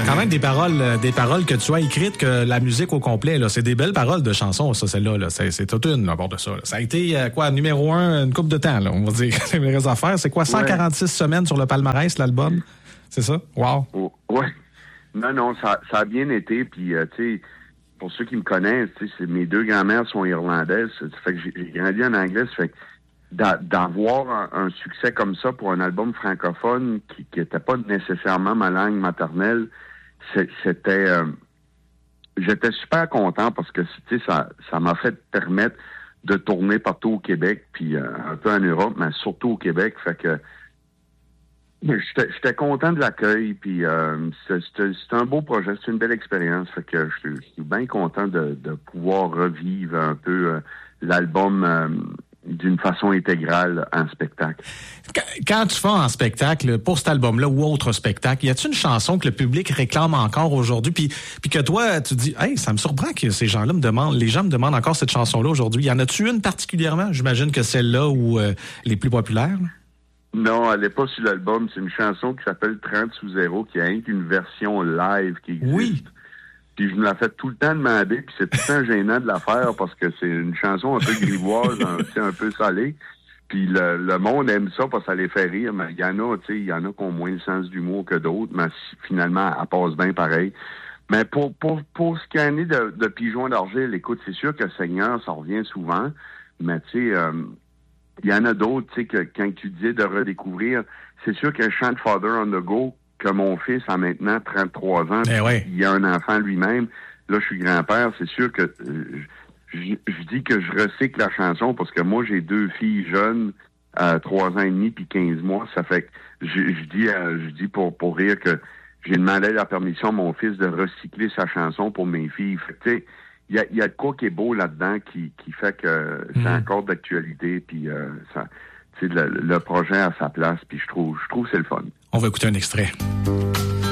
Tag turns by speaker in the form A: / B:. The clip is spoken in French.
A: quand même des paroles que tu as écrites, que la musique au complet, là. C'est des belles paroles de chansons, ça, celle-là, là. C'est toute une, à bord de ça, là. Ça a été, numéro 1, une couple de temps, là. On va dire, les vraies affaires. C'est quoi, 146 semaines sur le palmarès, l'album? C'est ça? Wow.
B: Oh, ouais. Non, ça a bien été, puis, tu sais, pour ceux qui me connaissent, tu sais, mes deux grand-mères sont irlandaises, ça fait que j'ai grandi en anglais, ça fait que d'avoir un succès comme ça pour un album francophone qui était pas nécessairement ma langue maternelle, c'était j'étais super content parce que tu sais ça m'a fait permettre de tourner partout au Québec puis un peu en Europe, mais surtout au Québec, fait que j'étais content de l'accueil puis c'est un beau projet, c'est une belle expérience, fait que je suis bien content de pouvoir revivre un peu l'album d'une façon intégrale en spectacle.
A: Quand tu fais en spectacle, pour cet album-là ou autre spectacle, y a-t-il une chanson que le public réclame encore aujourd'hui, puis que toi, tu dis, hey, ça me surprend que les gens me demandent encore cette chanson-là aujourd'hui. Y en a-tu une particulièrement? J'imagine que celle-là ou les plus populaires?
B: Non, elle n'est pas sur l'album. C'est une chanson qui s'appelle 30 sous 0, qui a une version live qui existe.
A: Oui.
B: Puis je me la fais tout le temps demander, puis c'est tout le temps gênant de la faire parce que c'est une chanson un peu grivoise, un peu salée. Puis le monde aime ça parce que ça les fait rire, mais il y en a, tu sais, il y en a qui ont moins le sens d'humour que d'autres, mais finalement, elle passe bien pareil. Mais pour ce qui en est de Pigeon d'Argile, écoute, c'est sûr que Seigneur, ça revient souvent, mais tu sais, il y en a d'autres, tu sais, que quand tu disais de redécouvrir, c'est sûr que Chant Father on the Go, que mon fils a maintenant 33 ans, il a un enfant lui-même. Là, je suis grand-père. C'est sûr que je dis que je recycle la chanson parce que moi, j'ai 2 filles jeunes, 3 ans et demi puis 15 mois. Ça fait que je dis pour rire que j'ai demandé la permission à mon fils de recycler sa chanson pour mes filles. Fait que, tu sais, il y a de quoi qui est beau là-dedans qui fait que c'est encore d'actualité puis ça, tu sais, le projet a sa place puis je trouve que c'est le fun.
A: On va écouter un extrait.